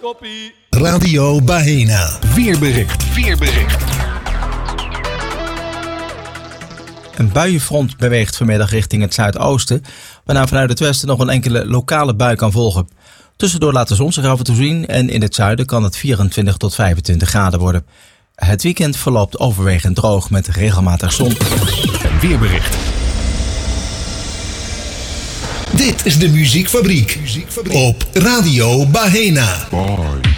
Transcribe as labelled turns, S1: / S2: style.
S1: Koppie.
S2: Radio Bahena.
S3: Weerbericht.
S4: Een buienfront beweegt vanmiddag richting het zuidoosten, waarna vanuit het westen nog een enkele lokale bui kan volgen. Tussendoor laat de zon zich af en toe zien en in het zuiden kan het 24 tot 25 graden worden. Het weekend verloopt overwegend droog met regelmatig zon.
S3: Weerbericht.
S2: Dit is de Muziekfabriek op Radio Bahena.
S3: Bye.